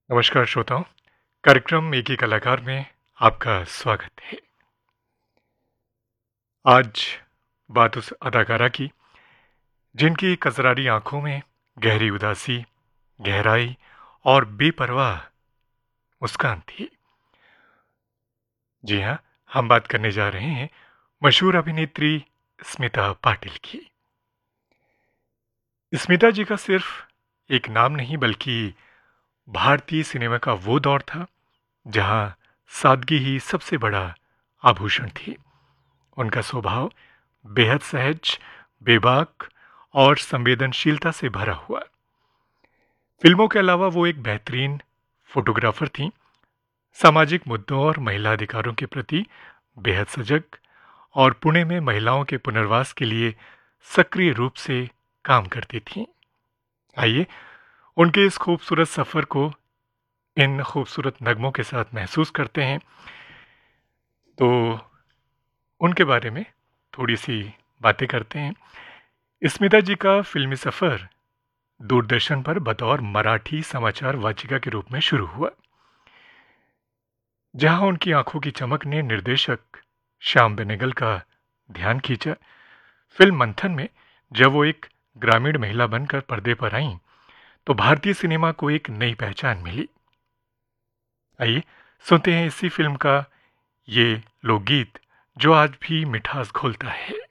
नमस्कार श्रोताओं। कार्यक्रम एक ही कलाकार में आपका स्वागत है। आज बात उस अदाकारा की जिनकी कजरारी आंखों में गहरी उदासी, गहराई और बेपरवाह मुस्कान थी। जी हाँ, हम बात करने जा रहे हैं मशहूर अभिनेत्री स्मिता पाटिल की। स्मिता जी का सिर्फ एक नाम नहीं बल्कि भारतीय सिनेमा का वो दौर था जहां सादगी ही सबसे बड़ा आभूषण थी। उनका स्वभाव बेहद सहज, बेबाक और संवेदनशीलता से भरा हुआ। फिल्मों के अलावा वो एक बेहतरीन फोटोग्राफर थीं, सामाजिक मुद्दों और महिला अधिकारों के प्रति बेहद सजग और पुणे में महिलाओं के पुनर्वास के लिए सक्रिय रूप से काम करती थीं। आइए उनके इस खूबसूरत सफ़र को इन खूबसूरत नगमों के साथ महसूस करते हैं। तो उनके बारे में थोड़ी सी बातें करते हैं। स्मिता जी का फिल्मी सफ़र दूरदर्शन पर बतौर मराठी समाचार वाचिका के रूप में शुरू हुआ, जहां उनकी आंखों की चमक ने निर्देशक श्याम बेनेगल का ध्यान खींचा। फिल्म मंथन में जब वो एक ग्रामीण महिला बनकर पर्दे पर आईं, तो भारतीय सिनेमा को एक नई पहचान मिली। आइए सुनते हैं इसी फिल्म का ये लोकगीत जो आज भी मिठास घोलता है।